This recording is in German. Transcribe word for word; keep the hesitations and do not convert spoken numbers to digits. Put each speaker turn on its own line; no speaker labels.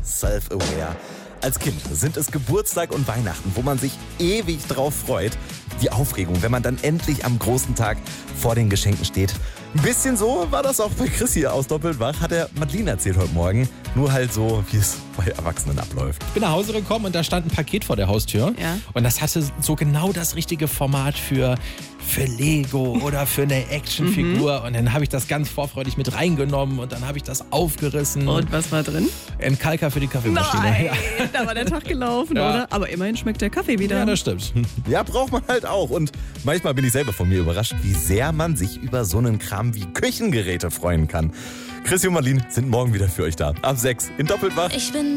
self-aware. Als Kind sind es Geburtstag und Weihnachten, wo man sich ewig drauf freut. Die Aufregung, wenn man dann endlich am großen Tag vor den Geschenken steht. Ein bisschen so war das auch bei Chris hier aus Doppeltwach, hat der Madeline erzählt heute Morgen. Nur halt so, wie es bei Erwachsenen abläuft.
Ich bin nach Hause gekommen und da stand ein Paket vor der Haustür.
Ja.
Und das hatte so genau das richtige Format für, für Lego oder für eine Actionfigur.
Mhm.
Und dann habe ich das ganz vorfreudig mit reingenommen und dann habe ich das aufgerissen.
Und was war drin?
Ein Kalker für die Kaffeemaschine.
Nein,
Ja.
da war der Tag gelaufen,
Ja.
oder? Aber immerhin schmeckt der Kaffee wieder.
Ja, das stimmt.
Ja, braucht man halt auch. Und manchmal bin ich selber von mir überrascht, wie sehr man sich über so einen Kram wie Küchengeräte freuen kann. Chris und Madeline sind morgen wieder für euch da. Ab sechs in Doppeltwach.
Ich bin